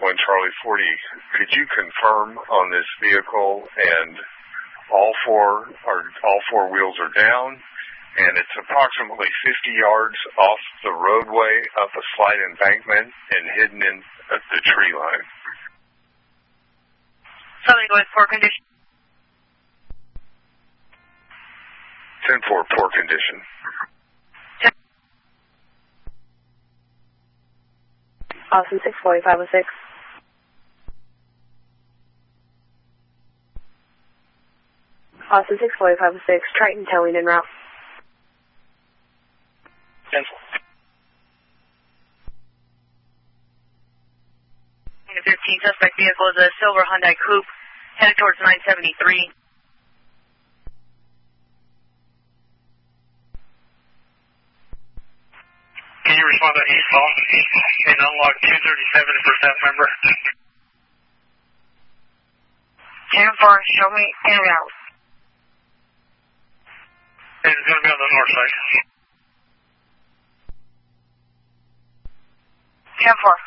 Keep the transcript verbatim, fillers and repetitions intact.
one Charlie forty, could you confirm on this vehicle and all four are all four wheels are down and it's approximately fifty yards off the roadway up a slight embankment and hidden in at the tree line? Something with poor condition. ten four, poor condition. Austin six forty-five oh six. Austin six forty-five oh six, Triton towing en route. Cancel. fifteen, suspect vehicle is a silver Hyundai Coupe, headed towards nine seventy-three. Can you respond to East Hall and unlock two thirty-seven for staff member? ten four, show me en route. And it's going to be on the north side. ten four.